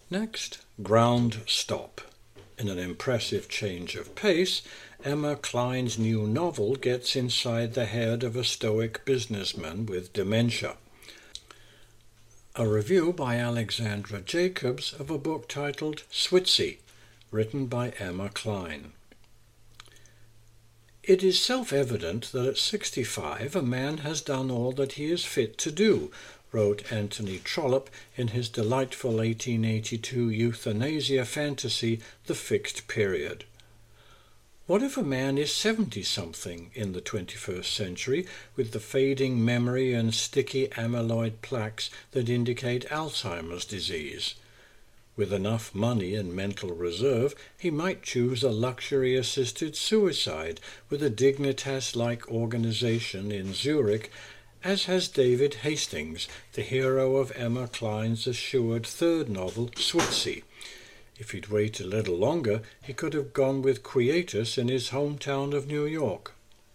Next, Ground Stop. In an impressive change of pace, Emma Cline's new novel gets inside the head of a stoic businessman with dementia. A review by Alexandra Jacobs of a book titled Switzy, written by Emma Cline. It is self-evident that at 65 a man has done all that he is fit to do, wrote Anthony Trollope in his delightful 1882 euthanasia fantasy, The Fixed Period. What if a man is 70-something in the 21st century, with the fading memory and sticky amyloid plaques that indicate Alzheimer's disease? With enough money and mental reserve, he might choose a luxury-assisted suicide with a Dignitas-like organization in Zurich, as has David Hastings, the hero of Emma Cline's assured third novel, Switzy. If he'd waited a little longer, he could have gone with Quietus in his hometown of New York.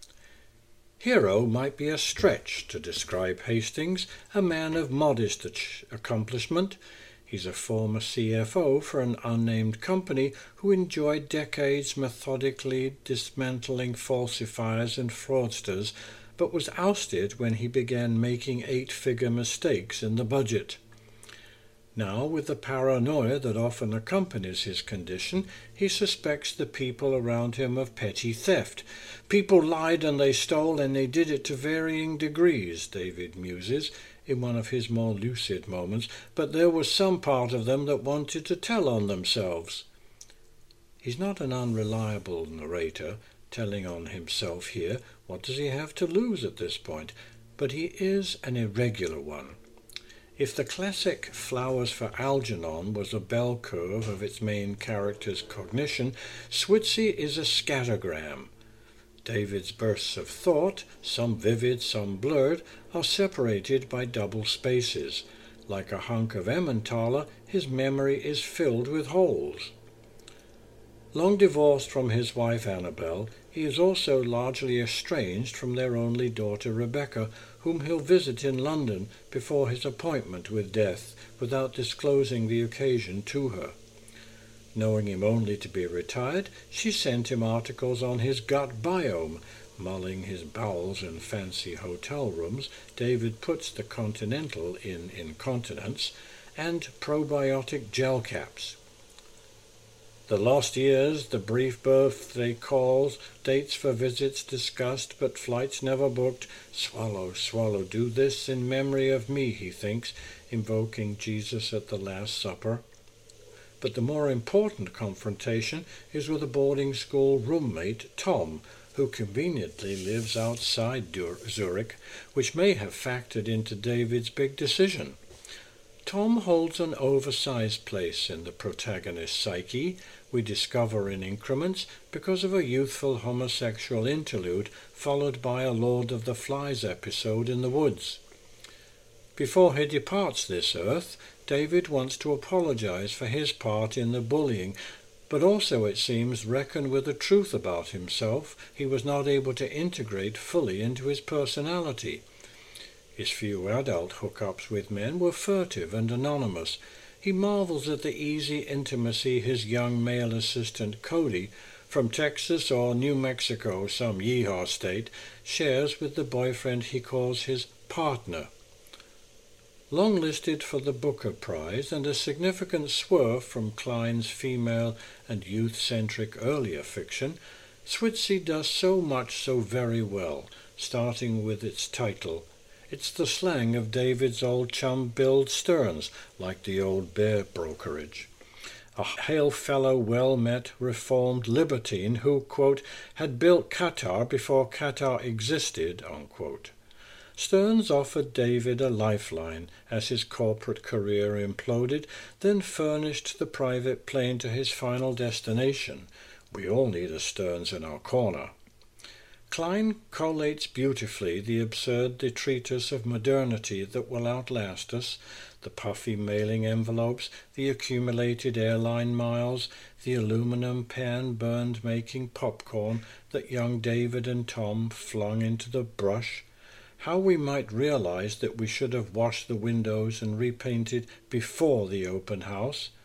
Hero might be a stretch to describe Hastings, a man of modest accomplishment. He's a former CFO for an unnamed company who enjoyed decades methodically dismantling falsifiers and fraudsters, but was ousted when he began making 8-figure mistakes in the budget. Now, with the paranoia that often accompanies his condition, he suspects the people around him of petty theft. People lied and they stole, and they did it to varying degrees, David muses in one of his more lucid moments, but there was some part of them that wanted to tell on themselves. He's not an unreliable narrator, telling on himself here. What does he have to lose at this point? But he is an irregular one. If the classic Flowers for Algernon was a bell curve of its main character's cognition, Switzy is a scattergram. David's bursts of thought, some vivid, some blurred, are separated by double spaces. Like a hunk of Emmentaler, his memory is filled with holes. Long divorced from his wife Annabel, he is also largely estranged from their only daughter Rebecca, whom he'll visit in London before his appointment with death, without disclosing the occasion to her. Knowing him only to be retired, she sent him articles on his gut biome. Mulling his bowels in fancy hotel rooms, David puts the continental in incontinence, and probiotic gel caps. The lost years, the brief birthday calls, dates for visits discussed, but flights never booked. Swallow, swallow, do this in memory of me, he thinks, invoking Jesus at the Last Supper. But the more important confrontation is with a boarding school roommate, Tom, who conveniently lives outside Zurich, which may have factored into David's big decision. Tom holds an oversized place in the protagonist's psyche, we discover in increments, because of a youthful homosexual interlude followed by a Lord of the Flies episode in the woods. Before he departs this earth, David wants to apologize for his part in the bullying, but also, it seems, reckon with the truth about himself he was not able to integrate fully into his personality. His few adult hookups with men were furtive and anonymous. He marvels at the easy intimacy his young male assistant Cody, from Texas or New Mexico, some yeehaw state, shares with the boyfriend he calls his partner. Long-listed for the Booker Prize, and a significant swerve from Cline's female and youth-centric earlier fiction, Switzy does so much so very well, starting with its title. It's the slang of David's old chum Bill Stearns, like the old bear brokerage. A hail fellow, well-met, reformed libertine who, quote, had built Qatar before Qatar existed, unquote. Stearns offered David a lifeline as his corporate career imploded, then furnished the private plane to his final destination. We all need a Stearns in our corner. Cline collates beautifully the absurd detritus of modernity that will outlast us, the puffy mailing envelopes, the accumulated airline miles, the aluminum pan burned making popcorn that young David and Tom flung into the brush. How we might realize that we should have washed the windows and repainted before the open house,